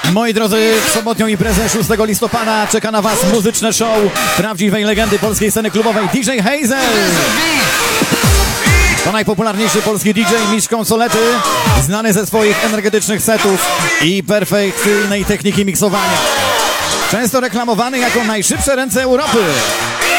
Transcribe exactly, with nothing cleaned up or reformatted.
Moi drodzy, w sobotnią imprezę szóstego listopada czeka na was muzyczne show prawdziwej legendy polskiej sceny klubowej D J Hazel. To najpopularniejszy polski D J, mistrz konsolety, znany ze swoich energetycznych setów i perfekcyjnej techniki miksowania. Często reklamowany jako najszybsze ręce Europy.